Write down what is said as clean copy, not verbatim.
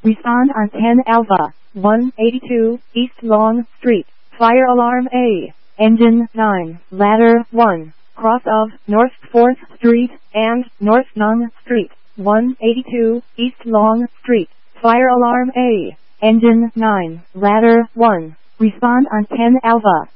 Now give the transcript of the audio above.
Respond on 10 Alpha, 182, East Long Street. Fire alarm A. Engine 9, ladder 1, cross of North 4th Street and North Nunn Street, 182, East Long Street. Fire alarm A. Engine 9, ladder 1. Respond on 10 Alpha.